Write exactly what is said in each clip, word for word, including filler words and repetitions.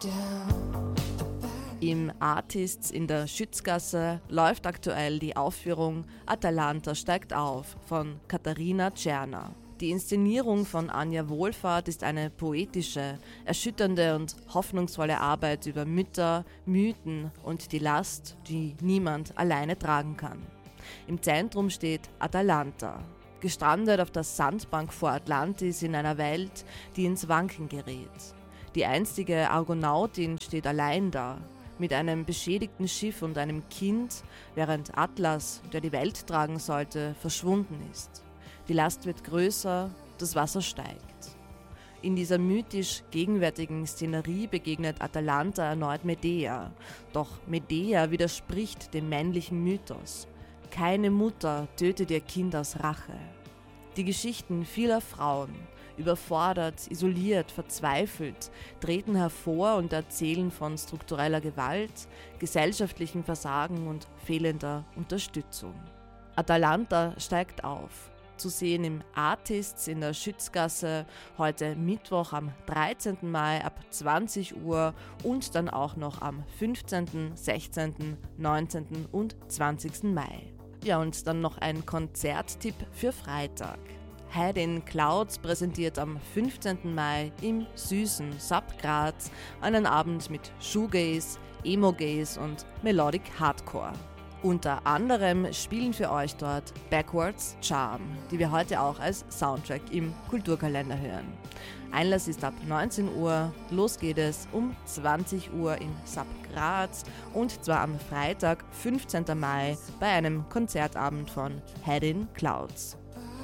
Im Artists in der Schützgasse läuft aktuell die Aufführung Atalanta steigt auf von Katharina Czerner. Die Inszenierung von Anja Wohlfahrt ist eine poetische, erschütternde und hoffnungsvolle Arbeit über Mütter, Mythen und die Last, die niemand alleine tragen kann. Im Zentrum steht Atalanta, gestrandet auf der Sandbank vor Atlantis in einer Welt, die ins Wanken gerät. Die einstige Argonautin steht allein da, mit einem beschädigten Schiff und einem Kind, während Atlas, der die Welt tragen sollte, verschwunden ist. Die Last wird größer, das Wasser steigt. In dieser mythisch gegenwärtigen Szenerie begegnet Atalanta erneut Medea. Doch Medea widerspricht dem männlichen Mythos. Keine Mutter tötet ihr Kind aus Rache. Die Geschichten vieler Frauen, überfordert, isoliert, verzweifelt, treten hervor und erzählen von struktureller Gewalt, gesellschaftlichem Versagen und fehlender Unterstützung. Atalanta steigt auf. Zu sehen im Artists in der Schützgasse heute Mittwoch am dreizehnten Mai ab zwanzig Uhr und dann auch noch am fünfzehnten, sechzehnten, neunzehnten und zwanzigsten Mai. Ja, und dann noch ein Konzerttipp für Freitag. Head in Clouds präsentiert am fünfzehnten Mai im süßen Sub Graz einen Abend mit Shoegaze, Emo-Gaze und Melodic Hardcore. Unter anderem spielen für euch dort Backwards Charm, die wir heute auch als Soundtrack im Kulturkalender hören. Einlass ist ab neunzehn Uhr, los geht es um zwanzig Uhr in Sub Graz und zwar am Freitag, fünfzehnten Mai, bei einem Konzertabend von Head in Clouds.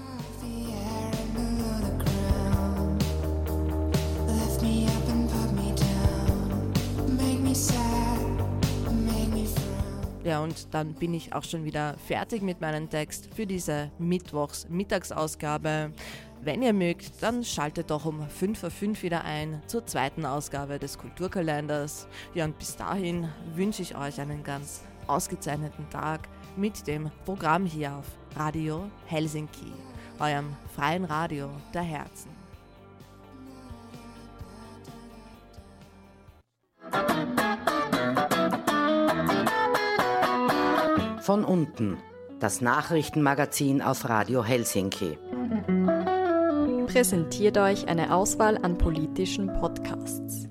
Ja, und dann bin ich auch schon wieder fertig mit meinem Text für diese Mittwochs-Mittagsausgabe. Wenn ihr mögt, dann schaltet doch um fünf Uhr fünf wieder ein zur zweiten Ausgabe des Kulturkalenders. Ja, und bis dahin wünsche ich euch einen ganz ausgezeichneten Tag mit dem Programm hier auf Radio Helsinki, eurem freien Radio der Herzen. Von unten, das Nachrichtenmagazin auf Radio Helsinki. Präsentiert euch eine Auswahl an politischen Podcasts.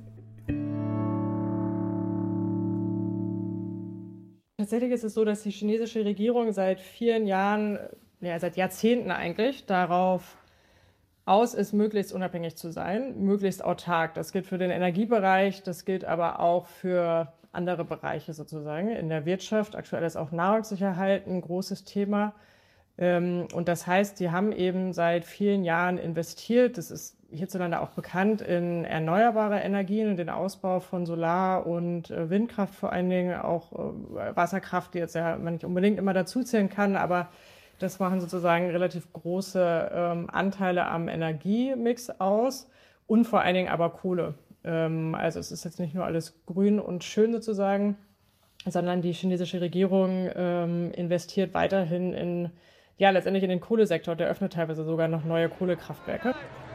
Tatsächlich ist es so, dass die chinesische Regierung seit vielen Jahren, ja seit Jahrzehnten eigentlich, darauf aus ist, möglichst unabhängig zu sein, möglichst autark. Das gilt für den Energiebereich, das gilt aber auch für andere Bereiche sozusagen in der Wirtschaft. Aktuell ist auch Nahrungssicherheit ein großes Thema. Und das heißt, die haben eben seit vielen Jahren investiert, das ist hierzulande auch bekannt, in erneuerbare Energien und den Ausbau von Solar- und Windkraft vor allen Dingen, auch Wasserkraft, die jetzt ja man nicht unbedingt immer dazuzählen kann, aber das machen sozusagen relativ große ähm, Anteile am Energiemix aus und vor allen Dingen aber Kohle. Ähm, also es ist jetzt nicht nur alles grün und schön sozusagen, sondern die chinesische Regierung ähm, investiert weiterhin in, ja letztendlich in den Kohlesektor, der öffnet teilweise sogar noch neue Kohlekraftwerke.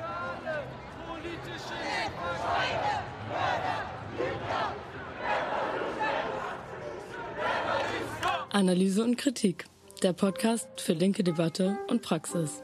Analyse und Kritik. Der Podcast für linke Debatte und Praxis.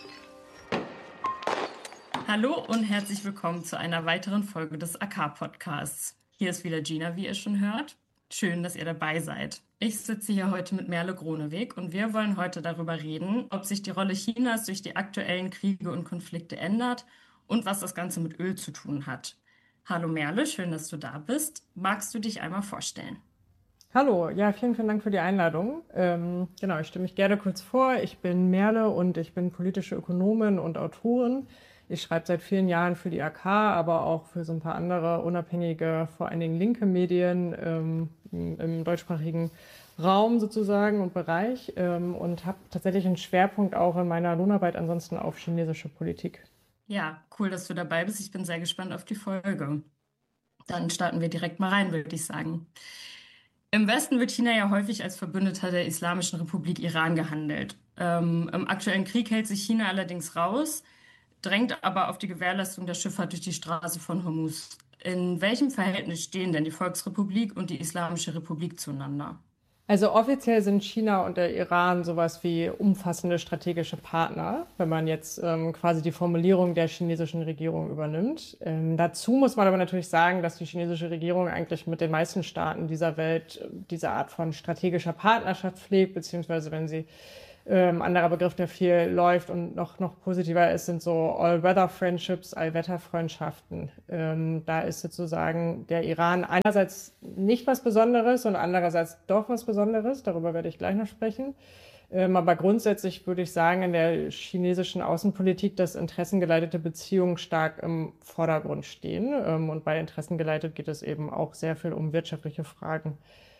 Hallo und herzlich willkommen zu einer weiteren Folge des A K-Podcasts. Hier ist wieder Gina, wie ihr schon hört. Schön, dass ihr dabei seid. Ich sitze hier heute mit Merle Groneweg und wir wollen heute darüber reden, ob sich die Rolle Chinas durch die aktuellen Kriege und Konflikte ändert und was das Ganze mit Öl zu tun hat. Hallo Merle, schön, dass du da bist. Magst du dich einmal vorstellen? Hallo, ja, vielen, vielen Dank für die Einladung. Ähm, genau, ich stelle mich gerne kurz vor. Ich bin Merle und ich bin politische Ökonomin und Autorin. Ich schreibe seit vielen Jahren für die A K, aber auch für so ein paar andere unabhängige, vor allen Dingen linke Medien ähm, im deutschsprachigen Raum sozusagen und Bereich ähm, und habe tatsächlich einen Schwerpunkt auch in meiner Lohnarbeit ansonsten auf chinesische Politik. Ja, cool, dass du dabei bist. Ich bin sehr gespannt auf die Folge. Dann starten wir direkt mal rein, würde ich sagen. Im Westen wird China ja häufig als Verbündeter der Islamischen Republik Iran gehandelt. Ähm, Im aktuellen Krieg hält sich China allerdings raus, drängt aber auf die Gewährleistung der Schifffahrt durch die Straße von Hormuz. In welchem Verhältnis stehen denn die Volksrepublik und die Islamische Republik zueinander? Also offiziell sind China und der Iran sowas wie umfassende strategische Partner, wenn man jetzt ähm, quasi die Formulierung der chinesischen Regierung übernimmt. Ähm, dazu muss man aber natürlich sagen, dass die chinesische Regierung eigentlich mit den meisten Staaten dieser Welt äh, diese Art von strategischer Partnerschaft pflegt, beziehungsweise wenn sie Ähm, anderer Begriff, der viel läuft und noch, noch positiver ist, sind so All-Weather-Friendships, Allwetterfreundschaften. Ähm, da ist sozusagen der Iran einerseits nicht was Besonderes und andererseits doch was Besonderes. Darüber werde ich gleich noch sprechen. Ähm, aber grundsätzlich würde ich sagen, in der chinesischen Außenpolitik, dass interessengeleitete Beziehungen stark im Vordergrund stehen. Ähm, und bei interessengeleitet geht es eben auch sehr viel um wirtschaftliche Fragen,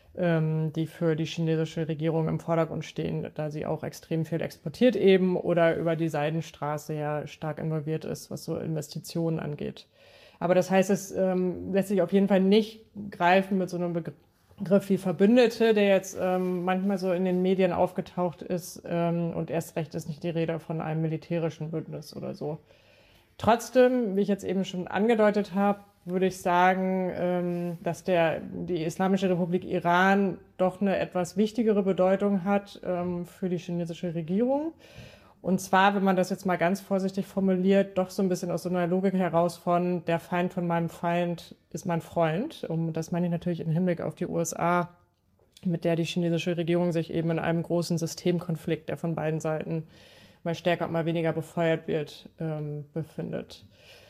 die für die chinesische Regierung im Vordergrund stehen, da sie auch extrem viel exportiert eben oder über die Seidenstraße ja stark involviert ist, was so Investitionen angeht. Aber das heißt, es ähm, lässt sich auf jeden Fall nicht greifen mit so einem Begriff wie Verbündete, der jetzt ähm, manchmal so in den Medien aufgetaucht ist, ähm, und erst recht ist nicht die Rede von einem militärischen Bündnis oder so. Trotzdem, wie ich jetzt eben schon angedeutet habe, würde ich sagen, dass der, die Islamische Republik Iran doch eine etwas wichtigere Bedeutung hat für die chinesische Regierung. Und zwar, wenn man das jetzt mal ganz vorsichtig formuliert, doch so ein bisschen aus so einer Logik heraus von der Feind von meinem Feind ist mein Freund. Und das meine ich natürlich im Hinblick auf die U S A, mit der die chinesische Regierung sich eben in einem großen Systemkonflikt, der von beiden Seiten mal stärker und mal weniger befeuert wird, befindet.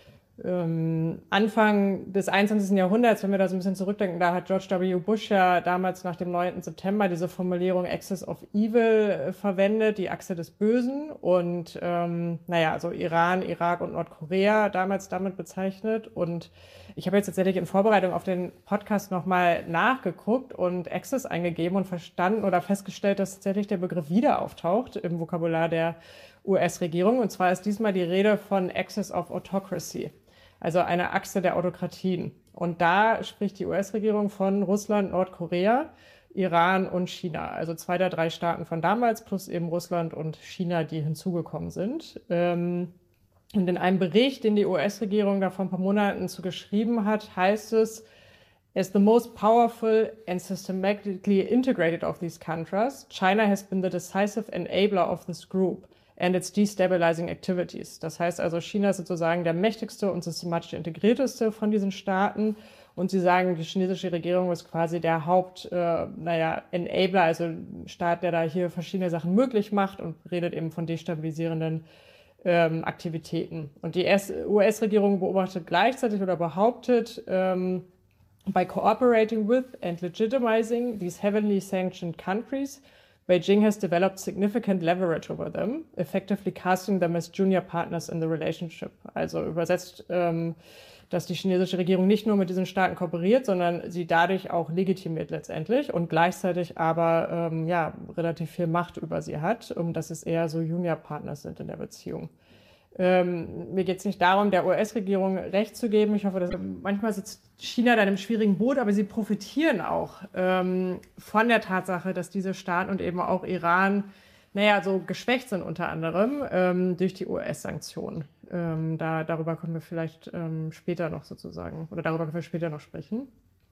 Ähm, Anfang des einundzwanzigsten Jahrhunderts, wenn wir da so ein bisschen zurückdenken, da hat George W. Bush ja damals nach dem neunten September diese Formulierung Axis of Evil äh, verwendet, die Achse des Bösen, und ähm, naja, also Iran, Irak und Nordkorea damals damit bezeichnet. Und ich habe jetzt tatsächlich in Vorbereitung auf den Podcast nochmal nachgeguckt und Axis eingegeben und verstanden oder festgestellt, dass tatsächlich der Begriff wieder auftaucht im Vokabular der U S-Regierung. Und zwar ist diesmal die Rede von Axis of Autocracy, also eine Achse der Autokratien. Und da spricht die U S-Regierung von Russland, Nordkorea, Iran und China. Also zwei der drei Staaten von damals plus eben Russland und China, die hinzugekommen sind. Und in einem Bericht, den die U S-Regierung da vor ein paar Monaten zu geschrieben hat, heißt es, as the most powerful and systematically integrated of these countries, China has been the decisive enabler of this group and its destabilizing activities. Das heißt also, China ist sozusagen der mächtigste und systematisch integrierteste von diesen Staaten. Und sie sagen, die chinesische Regierung ist quasi der Haupt, äh, naja, Enabler, also ein Staat, der da hier verschiedene Sachen möglich macht und redet eben von destabilisierenden ähm, Aktivitäten. Und die U S-Regierung beobachtet gleichzeitig oder behauptet, ähm, by cooperating with and legitimizing these heavily sanctioned countries, Beijing has developed significant leverage over them, effectively casting them as junior partners in the relationship. Also übersetzt, ähm, dass die chinesische Regierung nicht nur mit diesen Staaten kooperiert, sondern sie dadurch auch legitimiert letztendlich und gleichzeitig aber ähm, ja, relativ viel Macht über sie hat, um dass es eher so Junior-Partners sind in der Beziehung. Ähm, mir geht es nicht darum, der U S-Regierung Recht zu geben. Ich hoffe, dass manchmal sitzt China da in einem schwierigen Boot, aber sie profitieren auch ähm, von der Tatsache, dass diese Staaten und eben auch Iran, naja, so geschwächt sind unter anderem ähm, durch die U S-Sanktionen. Ähm, da, darüber können wir vielleicht ähm, später noch sozusagen, oder darüber können wir später noch sprechen.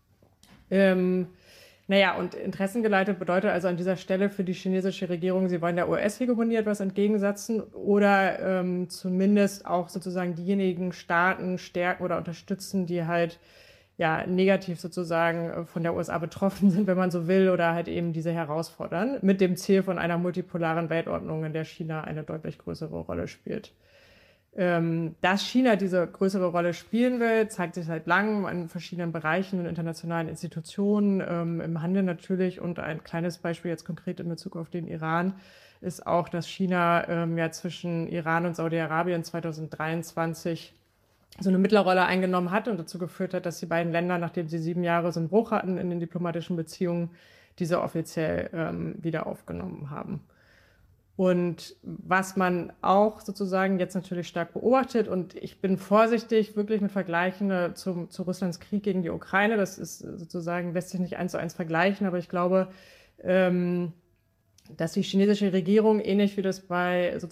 Ähm, Naja, und interessengeleitet bedeutet also an dieser Stelle für die chinesische Regierung, sie wollen der U S-Hegemonie etwas entgegensetzen oder ähm, zumindest auch sozusagen diejenigen Staaten stärken oder unterstützen, die halt ja negativ sozusagen von der U S A betroffen sind, wenn man so will, oder halt eben diese herausfordern, mit dem Ziel von einer multipolaren Weltordnung, in der China eine deutlich größere Rolle spielt. Dass China diese größere Rolle spielen will, zeigt sich seit langem in verschiedenen Bereichen und internationalen Institutionen, ähm, im Handel natürlich. Und ein kleines Beispiel jetzt konkret in Bezug auf den Iran ist auch, dass China ähm, ja zwischen Iran und Saudi-Arabien zweitausenddreiundzwanzig so eine Mittlerrolle eingenommen hat und dazu geführt hat, dass die beiden Länder, nachdem sie sieben Jahre so einen Bruch hatten in den diplomatischen Beziehungen, diese offiziell ähm, wieder aufgenommen haben. Und was man auch sozusagen jetzt natürlich stark beobachtet, und ich bin vorsichtig wirklich mit Vergleichen zum, zu Russlands Krieg gegen die Ukraine, das ist sozusagen, lässt sich nicht eins zu eins vergleichen, aber ich glaube, ähm, dass die chinesische Regierung, ähnlich wie das bei